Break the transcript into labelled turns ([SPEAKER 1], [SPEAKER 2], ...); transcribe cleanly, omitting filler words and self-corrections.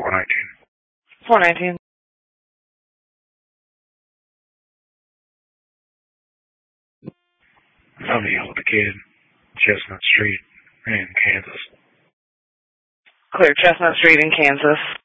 [SPEAKER 1] 419.
[SPEAKER 2] 419.
[SPEAKER 1] I'm dealing with the kid, Chestnut Street in Kansas.
[SPEAKER 2] Clear Chestnut Street in Kansas.